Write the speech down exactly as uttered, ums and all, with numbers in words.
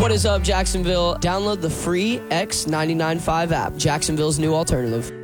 What is up, Jacksonville? Download the free X ninety-nine point five app, Jacksonville's new alternative.